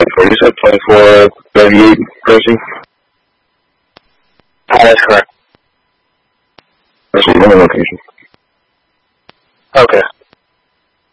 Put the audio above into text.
24. You said 2438, Gracie? That's correct. That's the only location. Okay.